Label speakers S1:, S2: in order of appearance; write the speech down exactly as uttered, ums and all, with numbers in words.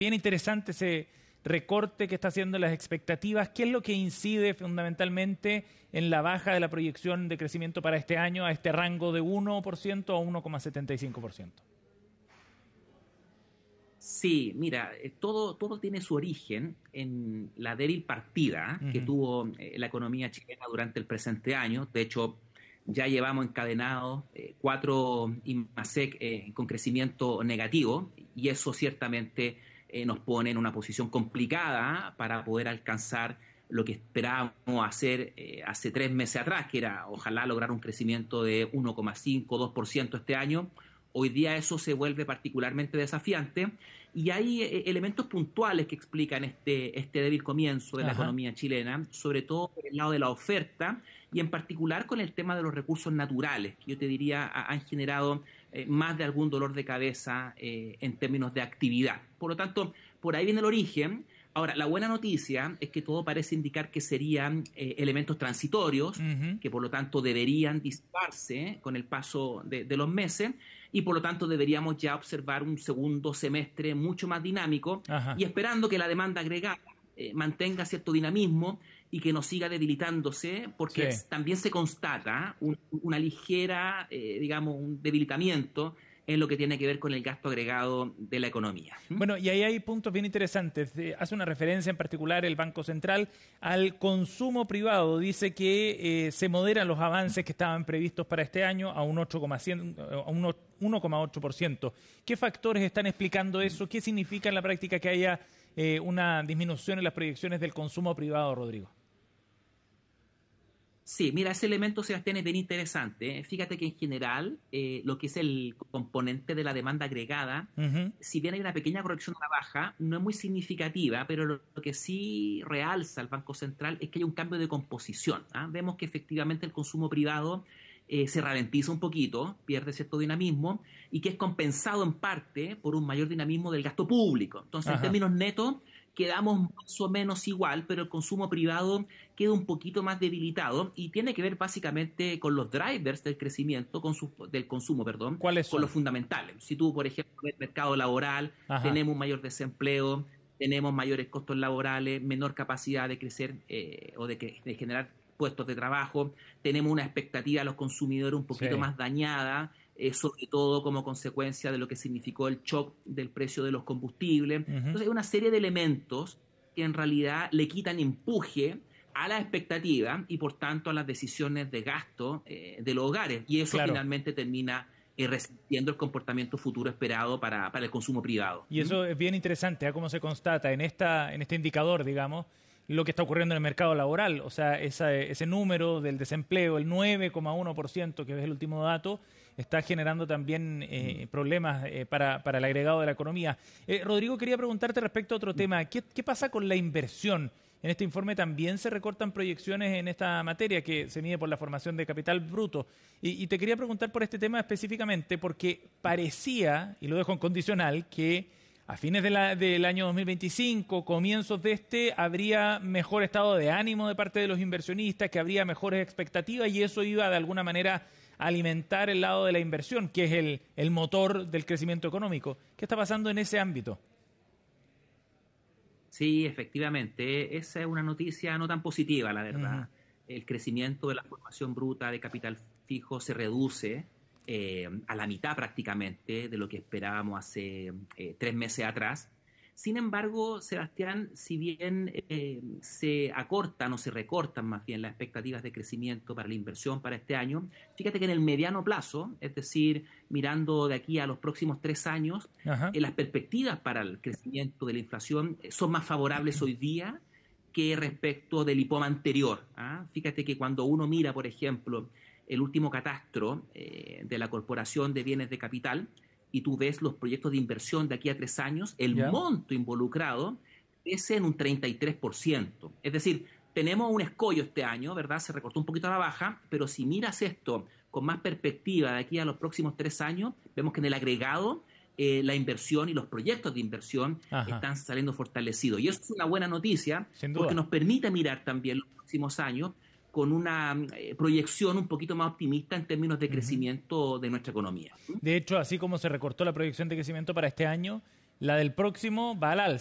S1: Bien interesante ese recorte que está haciendo las expectativas. ¿Qué es lo que incide fundamentalmente en la baja de la proyección de crecimiento para este año a este rango de uno por ciento a uno coma setenta y cinco por ciento?
S2: Sí, mira, eh, todo, todo tiene su origen en la débil partida que
S1: Uh-huh.
S2: tuvo eh, la economía chilena durante el presente año. De hecho, ya llevamos encadenados eh, cuatro IMASEC eh, con crecimiento negativo y eso ciertamente eh, nos pone en una posición complicada para poder alcanzar lo que esperábamos hacer eh, hace tres meses atrás, que era ojalá lograr un crecimiento de uno coma cinco, dos por ciento este año. Hoy día eso se vuelve particularmente desafiante y hay eh, elementos puntuales que explican este, este débil comienzo de la
S1: Ajá.
S2: economía chilena, sobre todo por el lado de la oferta y en particular con el tema de los recursos naturales, que yo te diría ha- han generado eh, más de algún dolor de cabeza eh, en términos de actividad. Por lo tanto, por ahí viene el origen. Ahora, la buena noticia es que todo parece indicar que serían eh, elementos transitorios,
S1: Uh-huh.
S2: que por lo tanto deberían disiparse con el paso de, de los meses y por lo tanto deberíamos ya observar un segundo semestre mucho más dinámico
S1: Ajá.
S2: y esperando que la demanda agregada eh, mantenga cierto dinamismo y que no siga debilitándose,
S1: Sí.
S2: porque también se constata un- una ligera, eh, digamos, un debilitamiento en lo que tiene que ver con el gasto agregado de la economía. ¿Mm?
S1: Bueno, y ahí hay puntos bien interesantes. Eh, Hace una referencia en particular el Banco Central al consumo privado. Dice que eh, se moderan los avances que estaban previstos para este año a un ocho coma cien a un uno coma ocho por ciento. ¿Qué factores están explicando eso? ¿Qué significa en la práctica que haya eh, una disminución en las proyecciones del consumo privado, Rodrigo?
S2: Sí, mira, ese elemento, Sebastián, es bien interesante. ¿eh? Fíjate que en general eh, lo que es el componente de la demanda agregada,
S1: Uh-huh.
S2: si bien hay una pequeña corrección a la baja, no es muy significativa, pero lo, lo que sí realza el Banco Central es que hay un cambio de composición. ¿ah? Vemos que efectivamente el consumo privado eh, se ralentiza un poquito, pierde cierto dinamismo, y que es compensado en parte por un mayor dinamismo del gasto público. Entonces, en
S1: Ajá.
S2: términos netos, quedamos más o menos igual, pero el consumo privado queda un poquito más debilitado y tiene que ver básicamente con los drivers del crecimiento, con su, del consumo, perdón,
S1: ¿Cuáles
S2: con los
S1: son?
S2: fundamentales. Si tú, por ejemplo, ves el mercado laboral,
S1: Ajá.
S2: tenemos un mayor desempleo, tenemos mayores costos laborales, menor capacidad de crecer eh, o de, que, de generar puestos de trabajo, tenemos una expectativa de los consumidores un poquito
S1: Sí.
S2: más dañada, eh, sobre todo como consecuencia de lo que significó el shock del precio de los combustibles.
S1: Uh-huh.
S2: Entonces hay una serie de elementos que en realidad le quitan empuje a la expectativa y por tanto a las decisiones de gasto eh, de los hogares y eso
S1: Claro.
S2: finalmente termina eh, resintiendo el comportamiento futuro esperado para, para el consumo privado.
S1: Y eso es bien interesante, ¿eh? Cómo se constata en esta, en este indicador, digamos, lo que está ocurriendo en el mercado laboral. O sea, esa, ese número del desempleo, el nueve coma uno por ciento, que es el último dato, está generando también eh, problemas eh, para, para el agregado de la economía. Eh, Rodrigo, quería preguntarte respecto a otro tema. ¿Qué, qué pasa con la inversión? En este informe también se recortan proyecciones en esta materia que se mide por la formación de capital bruto. Y, y te quería preguntar por este tema específicamente porque parecía, y lo dejo en condicional, que a fines de la, del año dos mil veinticinco, comienzos de este, habría mejor estado de ánimo de parte de los inversionistas, que habría mejores expectativas y eso iba de alguna manera a alimentar el lado de la inversión, que es el, el motor del crecimiento económico. ¿Qué está pasando en ese ámbito?
S2: Sí, efectivamente, esa es una noticia no tan positiva, la
S1: Uh-huh.
S2: verdad. El crecimiento de la formación bruta de capital fijo se reduce eh, a la mitad prácticamente de lo que esperábamos hace eh, tres meses atrás. Sin embargo, Sebastián, si bien eh, se acortan o se recortan más bien las expectativas de crecimiento para la inversión para este año, fíjate que en el mediano plazo, es decir, mirando de aquí a los próximos tres años,
S1: Ajá.
S2: eh, las perspectivas para el crecimiento de la inflación eh, son más favorables hoy día que respecto del IPOM anterior. ¿ah? Fíjate que cuando uno mira, por ejemplo, el último catastro eh, de la Corporación de Bienes de Capital, y tú ves los proyectos de inversión de aquí a tres años, el
S1: ¿Ya?
S2: monto involucrado es en un treinta y tres por ciento. Es decir, tenemos un escollo este año, ¿verdad? Se recortó un poquito a la baja, pero si miras esto con más perspectiva de aquí a los próximos tres años, vemos que en el agregado eh, la inversión y los proyectos de inversión
S1: Ajá.
S2: están saliendo fortalecidos. Y eso es una buena noticia
S1: Sin
S2: porque
S1: duda.
S2: nos permite mirar también los próximos años con una eh, proyección un poquito más optimista en términos de
S1: Uh-huh.
S2: crecimiento de nuestra economía.
S1: De hecho, así como se recortó la proyección de crecimiento para este año, la del próximo va al alza.